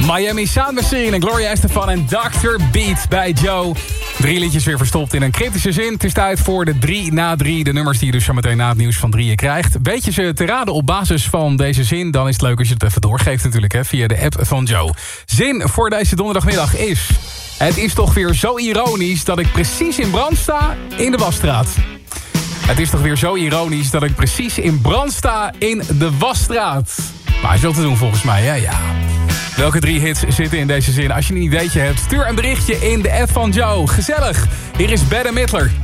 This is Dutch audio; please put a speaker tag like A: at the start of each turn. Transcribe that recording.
A: Miami Sound Machine en Gloria Estefan en Dr. Beat bij Joe. 3 liedjes weer verstopt in een cryptische zin. Het is tijd voor de 3 na 3. De nummers die je dus zo meteen na het nieuws van 3 krijgt. Weet je ze te raden op basis van deze zin? Dan is het leuk als je het even doorgeeft natuurlijk, hè, via de app van Joe. Zin voor deze donderdagmiddag is... Het is toch weer zo ironisch dat ik precies in brand sta in de wasstraat. Het is toch weer zo ironisch dat ik precies in brand sta in de wasstraat. Maar is wel te doen volgens mij, hè? Ja. Welke 3 hits zitten in deze zin? Als je een ideetje hebt, stuur een berichtje in de app van Joe. Gezellig. Hier is Bette Midler.